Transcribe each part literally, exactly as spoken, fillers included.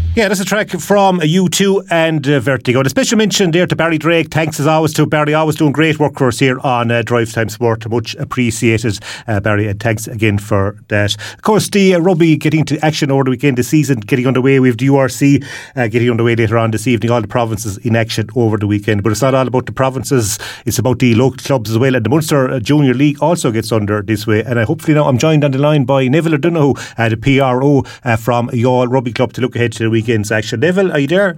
Yeah, that's a track from U two and uh, Vertigo. And a special mention there to Barry Drake. Thanks as always to Barry, always doing great work for us here on uh, Drive Time Sport. Much appreciated, uh, Barry, and thanks again for that. Of course, the uh, rugby getting to action over the weekend, the season getting underway. We have the U R C uh, getting underway later on this evening. All the provinces in action over the weekend. But it's not all about the provinces, it's about the local clubs as well. And the Munster Junior League also gets under this way. And I hopefully now I'm joined on the line by Neville O'Donoghue, uh, the P R O uh, from Youghal Rugby Club, to look ahead to the weekend's action. Neville, are you there?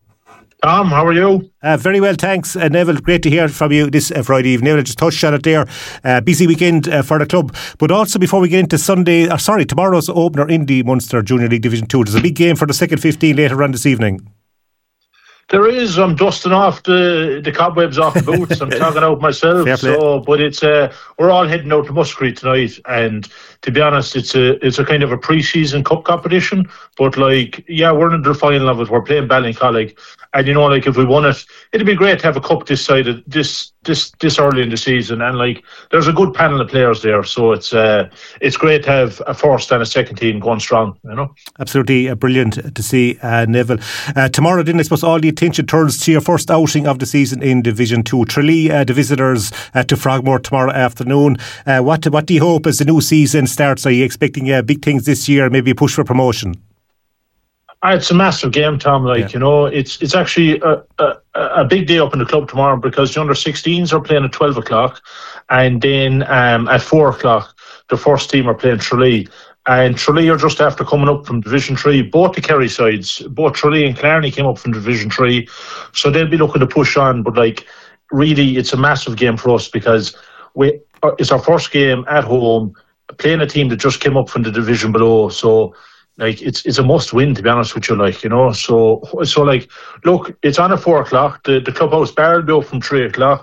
Tom, how are you? Uh, very well, thanks. Uh, Neville, great to hear from you this uh, Friday evening. Neville, just touched on it there. Uh, busy weekend uh, for the club. But also before we get into Sunday, uh, sorry, tomorrow's opener in the Munster Junior League Division two. There's a big game for the second fifteen later on this evening. There is. I'm dusting off the, the cobwebs off the boots. I'm talking out myself. So, but it's uh, we're all heading out to Muskerry tonight, and to be honest, it's a it's a kind of a pre-season cup competition. But like, yeah, we're in the final of it. We're playing Ballincollig, and you know, like if we won it, it'd be great to have a cup this side of this this this early in the season. And like, there's a good panel of players there, so it's uh, it's great to have a first and a second team going strong. You know, absolutely uh, brilliant to see, uh, Neville. Uh, tomorrow, then I suppose all the attention turns to your first outing of the season in Division two. Tralee, uh, the visitors uh, to Frogmore tomorrow afternoon. Uh, what what do you hope as the new season starts? Are you expecting uh, big things this year? Maybe a push for promotion? Uh, it's a massive game, Tom. Like, yeah. you know, it's it's actually a, a, a big day up in the club tomorrow, because the under sixteens are playing at twelve o'clock, and then um, at four o'clock the first team are playing Tralee. And Tralee are just after coming up from Division three. Both the Kerry sides, both Tralee and Clarny came up from Division three. So they'll be looking to push on. But, like, really, it's a massive game for us, because we it's our first game at home, playing a team that just came up from the division below. So, like, it's it's a must-win, to be honest with you, like, you know. So, so like, look, it's on at four o'clock. The, the clubhouse bar will be up from three o'clock.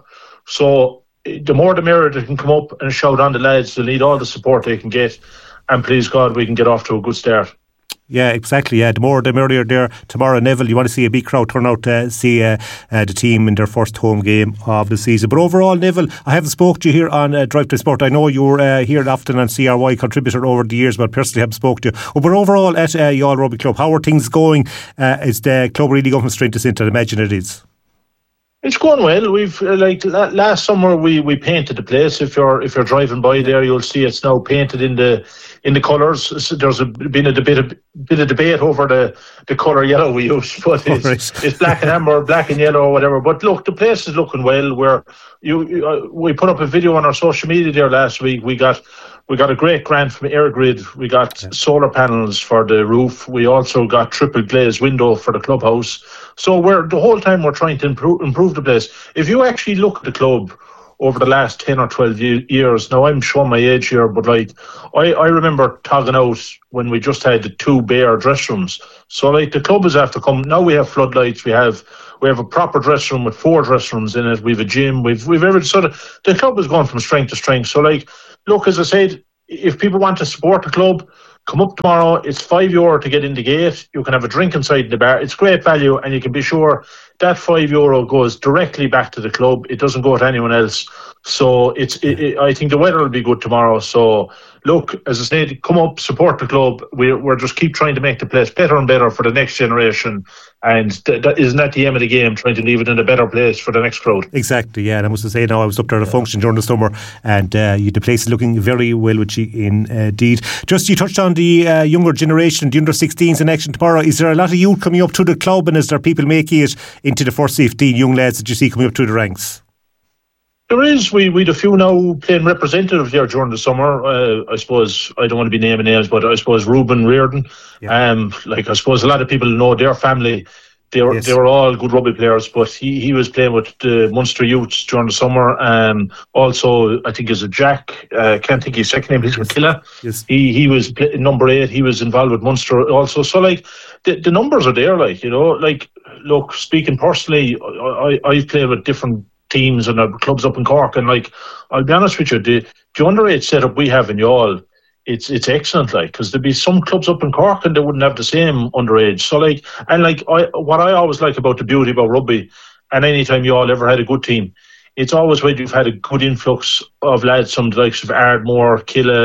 So the more the merrier they can come up and shout on the lads. They'll need all the support they can get. And please God, we can get off to a good start. Yeah, exactly. Yeah, the more the merrier there tomorrow. Neville, you want to see a big crowd turn out to see uh, uh, the team in their first home game of the season. But overall, Neville, I haven't spoke to you here on uh, Drive to Sport. I know you were uh, here often on C R Y, contributor over the years, but personally haven't spoke to you. Oh, but overall at uh, Youghal Rugby Club, how are things going? Uh, is the club really going from strength to strength? I imagine it is. It's going well. We've uh, like last summer we, we painted the place. If you're if you're driving by there, you'll see it's now painted in the in the colours. There's a, been a debate a bit of debate over the, the colour yellow we use, but it's, right. it's black and amber, black and yellow, or whatever. But look, the place is looking well. Where you, you uh, we put up a video on our social media there last week. We got. We got a great grant from Airgrid. We got yeah. solar panels for the roof. We also got triple glazed window for the clubhouse. So we're the whole time we're trying to improve improve the place. If you actually look at the club over the last ten or twelve years, now I'm showing my age here, but like I, I remember togging out when we just had the two bare dress rooms. So like the club is after come. Now we have floodlights. We have we have a proper dress room with four dress rooms in it. We have a gym. We've we've every sort of the club has gone from strength to strength. So like. Look, as I said, if people want to support the club, come up tomorrow. It's five euro to get in the gate. You can have a drink inside the bar. It's great value, and you can be sure that five euro goes directly back to the club. It doesn't go to anyone else. So it's. It, it, I think the weather will be good tomorrow. So look, as I said, come up, support the club. We're we're just keep trying to make the place better and better for the next generation. And th- that isn't that the aim of the game, trying to leave it in a better place for the next crowd. Exactly, yeah. And I must say, now I was up there at a function during the summer, and uh, you, the place is looking very well with you indeed. Just you touched on the uh, younger generation, the under sixteens in action tomorrow. Is there a lot of youth coming up to the club, and is there people making it into the first fifteen young lads that you see coming up through the ranks? There is. We we had a few now playing representative there during the summer. Uh, I suppose I don't want to be naming names, but I suppose Ruben Reardon. Yeah. Um, like I suppose a lot of people know their family. They were yes. they were all good rugby players, but he, he was playing with the Munster youths during the summer. Um, also I think is a Jack. Uh, can't think his second name. He's with Killa. Yes. He he was play, number eight. He was involved with Munster also. So like the the numbers are there. Like you know, like look, speaking personally, I I I've played with different teams and clubs up in Cork, and like I'll be honest with you, the, the underage setup we have in Youghal, it's it's excellent, like, because there'd be some clubs up in Cork and they wouldn't have the same underage. So like, and like I what I always like about the beauty about rugby, and anytime Youghal ever had a good team, it's always when you've had a good influx of lads, some likes of Ardmore, Killa,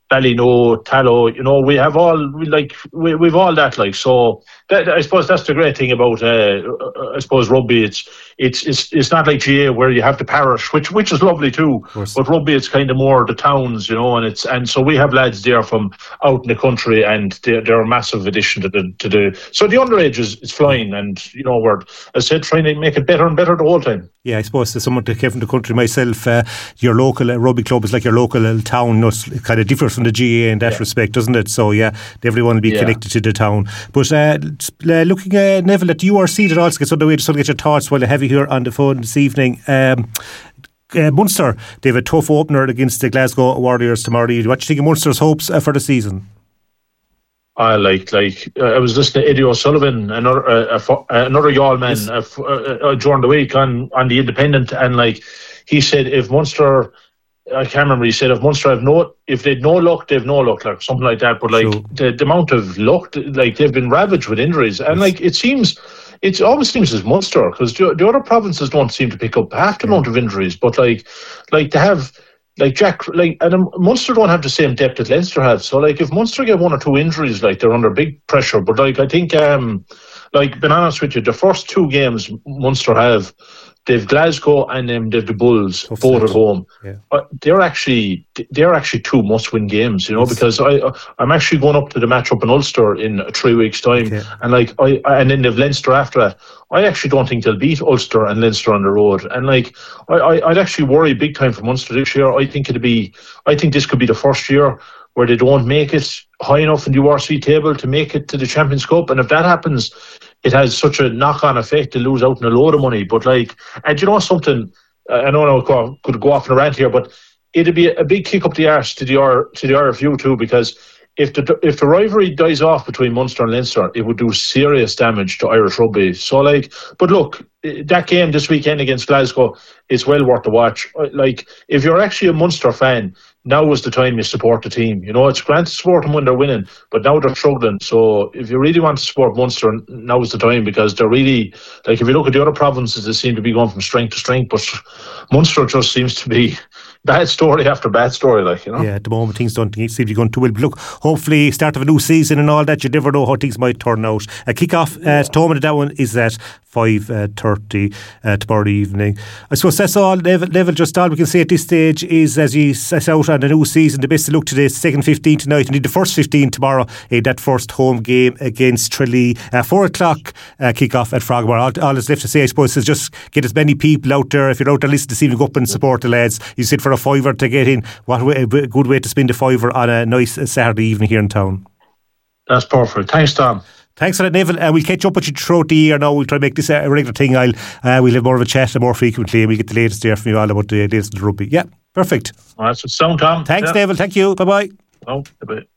Ballyno, Tallow, you know, we have all, we like, we, we've all that, like, so that, I suppose that's the great thing about, uh, I suppose, rugby. It's, it's, it's, it's not like G A where you have the parish, which, which is lovely too, but rugby, it's kind of more the towns, you know, and it's, and so we have lads there from out in the country, and they're, they're a massive addition to the, to the, so the underage is, is flying, and, you know, we're, as I said, trying to make it better and better the whole time. Yeah, I suppose as someone that came from the country myself, uh, your local uh, rugby club is like your local uh, town, you know, it's kind of differs from the G A in that yeah. respect, doesn't it? So yeah, everyone will be yeah. connected to the town. But uh, uh, looking at uh, Neville at U R C, that also gets underway, just want to get your thoughts while I have you here on the phone this evening. Um, uh, Munster, they have a tough opener against the Glasgow Warriors tomorrow. What do you think of Munster's hopes uh, for the season? I like, like uh, I was listening to Eddie O'Sullivan, another uh, uh, another Yall man yes. uh, uh, during the week on, on the Independent, and like he said, if Munster, I can't remember, he said if Munster have no, if they've no luck, they've no luck, like something like that. But like so, the, the amount of luck, like they've been ravaged with injuries, and yes. like it seems, it always seems as Munster, because the, the other provinces don't seem to pick up half the yeah. amount of injuries, but like, like they have. Like Jack, like and um, Munster don't have the same depth that Leinster have. So like if Munster get one or two injuries, like they're under big pressure. But like I think, um, like being honest with you, the first two games Munster have, they've Glasgow and um, they've the Bulls Tough both sense. At home. Yeah. Uh, they're actually they're actually two must-win games, you know, yes. because I I'm actually going up to the match up in Ulster in three weeks' time, okay. and like I and then they've Leinster after that. I actually don't think they'll beat Ulster and Leinster on the road, and like I, I I'd actually worry big time for Munster this year. I think it'd be I think this could be the first year where they don't make it high enough in the U R C table to make it to the Champions Cup, and if that happens, it has such a knock-on effect to lose out on a load of money. But like, and you know something, I know I could go off on a rant here, but it'd be a big kick up the arse to the R to the R F U too, because if the if the rivalry dies off between Munster and Leinster, it would do serious damage to Irish rugby. So like, but look, that game this weekend against Glasgow is well worth the watch. Like, if you're actually a Munster fan, now is the time you support the team. You know, it's grand to support them when they're winning, but now they're struggling. So if you really want to support Munster, now is the time, because they're really, like, if you look at the other provinces, they seem to be going from strength to strength, but Munster just seems to be bad story after bad story, like, you know. Yeah, at the moment things don't seem to be going too well. But look, hopefully start of a new season and all that, you never know how things might turn out. A kick-off uh, to Thomond, that one is at five thirty uh, tomorrow evening. I suppose that's all, Neville, Neville, just all we can say at this stage is, as you set out on the new season, the best of luck to the second fifteen tonight, and the first fifteen tomorrow in that first home game against Tralee. Uh, four o'clock uh, kick-off at Frogmore. All, all that's left to say, I suppose, is just get as many people out there. If you're out there listening this evening, go up and support the lads. You sit for a fiver to get in. What a good way to spend a fiver on a nice Saturday evening here in town. That's perfect. Thanks, Tom. Thanks for that, Neville. Uh, we'll catch up with you throughout the year now. We'll try to make this a regular thing. I'll uh, We'll have more of a chat more frequently, and we'll get the latest there from you all about the latest in the rugby. Yeah, perfect. Well, that's a sound, Tom. Thanks, yeah. Neville. Thank you. Bye-bye. Oh, bye-bye.